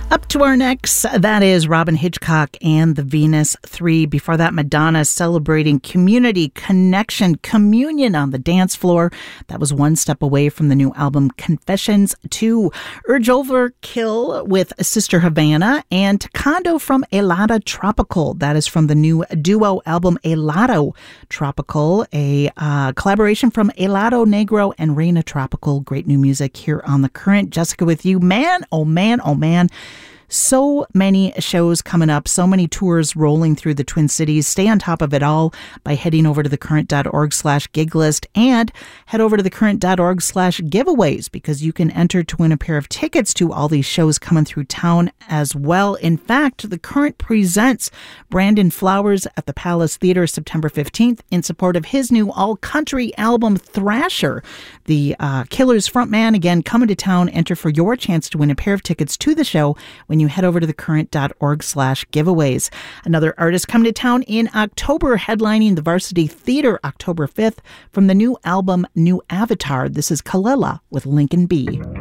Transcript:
Up to our next, that is Robyn Hitchcock and the Venus 3. Before that, Madonna celebrating community, connection, communion on the dance floor. That was One Step Away from the new album Confessions 2. Urge Overkill with Sister Havana and Taekwondo from Elada Tropical. That is from the new duo album Elado Tropical, a collaboration from Elado Negro and Reina Tropical. Great new music here on The Current. Jessica with you. Man, oh man, oh man. So many shows coming up, so many tours rolling through the Twin Cities. Stay on top of it all by heading over to thecurrent.org/gig list and head over to thecurrent.org/giveaways because you can enter to win a pair of tickets to all these shows coming through town as well. In fact, The Current presents Brandon Flowers at the Palace Theater September 15th in support of his new all-country album Thrasher. The Killers frontman, again, coming to town. Enter for your chance to win a pair of tickets to the show when you head over to thecurrent.org/giveaways. Another artist coming to town in October, headlining the Varsity Theater October 5th from the new album New Avatar. This is Kalela with Lincoln B.